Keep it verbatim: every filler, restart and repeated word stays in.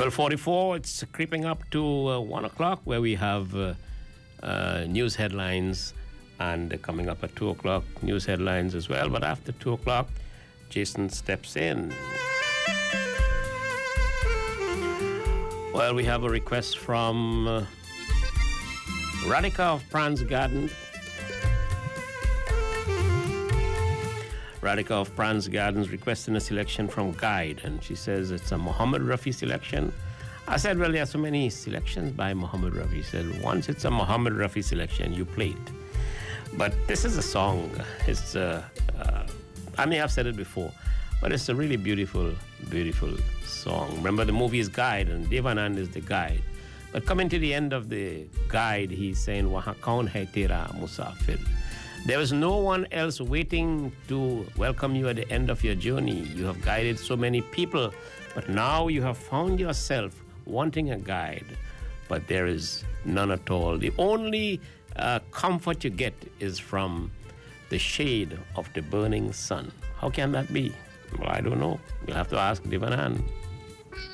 twelve forty-four, it's creeping up to uh, one o'clock where we have uh, uh, news headlines, and uh, coming up at two o'clock, news headlines as well. But after two o'clock, Jason steps in. Well, we have a request from uh, Radhika of Pran's Garden. Radhika of Pran's Gardens requesting a selection from Guide, and she says it's a Muhammad Rafi selection. I said, well, there are so many selections by Muhammad Rafi. She said, once it's a Muhammad Rafi selection, you play it. But this is a song. It's, uh, uh, I may have said it before, but it's a really beautiful, beautiful song. Remember, the movie is Guide, and Devanand is the guide. But coming to the end of the Guide, he's saying, Wahan kaun hai tera musafir. There is no one else waiting to welcome you at the end of your journey. You have guided so many people, but now you have found yourself wanting a guide, but there is none at all. The only uh, comfort you get is from the shade of the burning sun. How can that be? Well, I don't know. You'll have to ask Devanand.